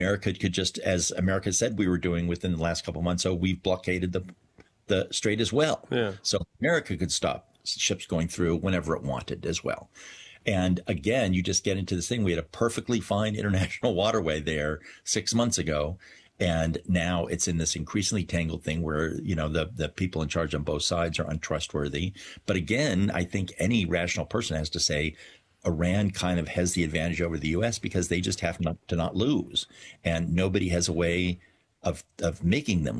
America could just, as America said we were doing within the last couple of months, so we've blockaded the strait as well. Yeah. So America could stop ships going through whenever it wanted as well. And again, you just get into this thing. We had a perfectly fine international waterway there 6 months ago. And now it's in this increasingly tangled thing where, the people in charge on both sides are untrustworthy. But again, I think any rational person has to say Iran kind of has the advantage over the U.S. because they just have to not lose. And nobody has a way of making them